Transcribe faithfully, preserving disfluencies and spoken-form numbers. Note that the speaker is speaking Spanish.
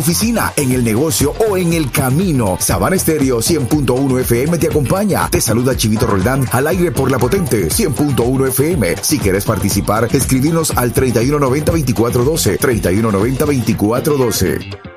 oficina, en el negocio o en el camino. Sabana Estéreo cien punto uno F M te acompaña. Te saluda Chivito Roldán al aire por la potente cien punto uno F M. Si quieres participar, escribinos al treinta y uno noventa veinticuatro doce, treinta y uno noventa veinticuatro doce.